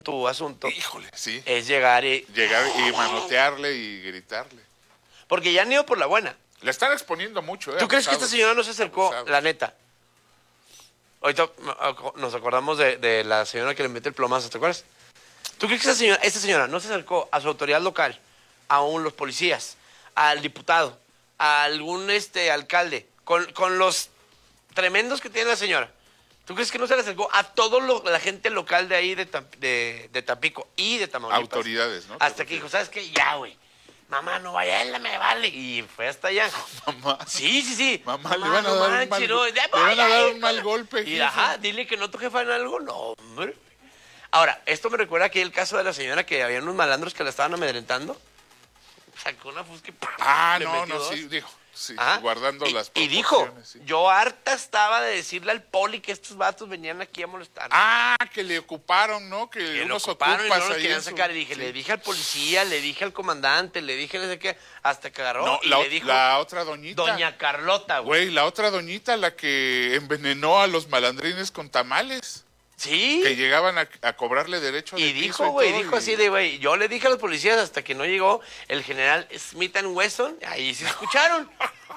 tu asunto. Híjole, sí. Es llegar y Manotearle y gritarle. porque ya han ido por la buena. Le están exponiendo mucho, ¿Tú crees que esta señora no se acercó, abusados. la neta? Ahorita nos acordamos de la señora que le metió el plomazo, ¿te acuerdas? ¿Tú crees que esta señora no se acercó a su autoridad local, a los policías, al diputado, a algún alcalde, con los tremendos que tiene la señora? ¿Tú crees que no se le acercó a toda la gente local de ahí de Tampico y de Tamaulipas? Autoridades, ¿no? Hasta que dijo, ¿sabes qué? Ya, güey. Mamá, no vaya, él me vale. Y fue hasta allá. Mamá. Sí. Mamá, le van a dar un mal golpe. Y dile que no tu jefa en algo. No, hombre. Ahora, esto me recuerda aquí el caso de la señora que había unos malandros que la estaban amedrentando. Sacó una fusca y sí, dijo. Sí, ¿Ah? guardando las Y dijo, proporciones, sí. yo harta estaba de decirle al poli que estos vatos venían aquí a molestar. Que le ocuparon, ¿no? Que lo unos ocuparon y no ocupas lo ahí querían en su- sacar. Y dije, sí. le dije al policía, le dije al comandante, le dije no sé qué, hasta que agarró No, y le dijo, la otra doñita. doña Carlota, güey. Güey, la otra doñita, la que envenenó a los malandrines con tamales. Sí. Que llegaban a cobrarle derecho de Y piso dijo, güey, todo, dijo así de, güey, yo le dije a los policías hasta que no llegó el general Smith & Wesson, ahí se escucharon.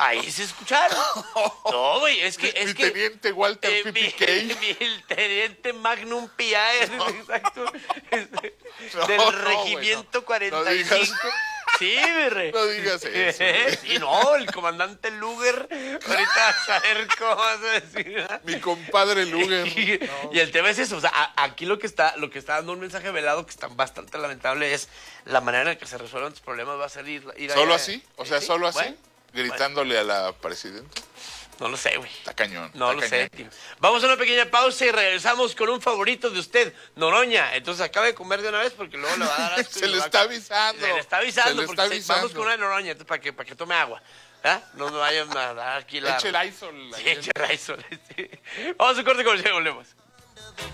No, güey, es que... Mi teniente Walter PPK. El teniente Magnum P.I. Exacto. Del No, regimiento güey, no. 45. Sí, mi rey. No digas eso, güey. Y no, el comandante Luger. Ahorita vas a ver cómo vas a decir. Mi compadre Luger. Y el tema es eso, o sea, aquí lo que está dando un mensaje velado que está bastante lamentable es la manera en la que se resuelven tus problemas va a ser ir ¿Solo allá. así? O sea, Sí, ¿solo así? bueno, Gritándole a la presidenta. no lo sé, güey. Está cañón. No está lo sé, cañón. tío. Vamos a una pequeña pausa y regresamos con un favorito de usted, Noroña. Entonces acabe de comer de una vez porque luego le va a dar asco y Se le va a- está avisando. Se le está avisando Se le porque está avisando. vamos con una Noroña entonces, para que tome agua. ¿Ah? No me vayan a dar aquí la... Eche el Lysol. Sí, eche Lysol, sí. Vamos a un corte comercial y volvemos.